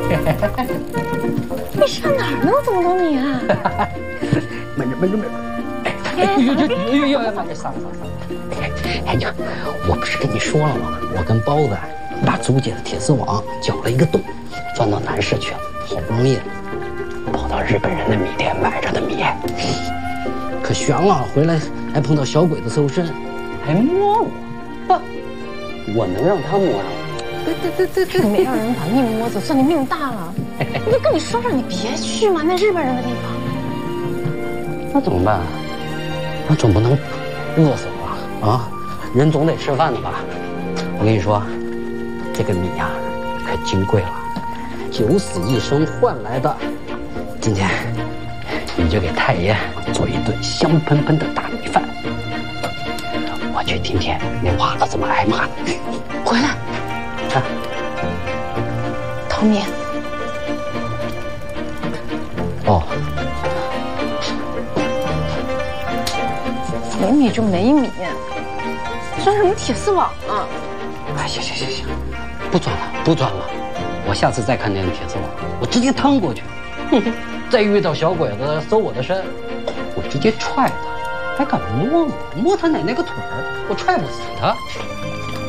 你上哪儿弄这么多米啊？ 闷着。哎，慢点上。哎呀，我不是跟你说了吗？我跟包子把租界的铁丝网搅了一个洞，钻到南市去了。好不容易跑到日本人的米店买着的米，可悬了。回来还碰到小鬼子搜身，还摸我。不，我能让他摸上吗？ 对，没让人把命摸走，算你命大了。我就跟你说你别去嘛，那日本人的地方。 那怎么办？那总不能饿死我了啊！人总得吃饭的吧？我跟你说，这个米呀，可金贵了，9死1生换来的。今天你就给太爷做一顿香喷喷的大米饭，我去听听那娃子怎么挨骂。 回来， 啊， 淘米。 哦， 没米就没米，钻什么铁丝网啊？ 哎，行，不钻了。我下次再看见铁丝网，我直接趟过去。再遇到小鬼子搜我的身，我直接踹他，还敢摸他奶奶个腿儿，我踹不死他。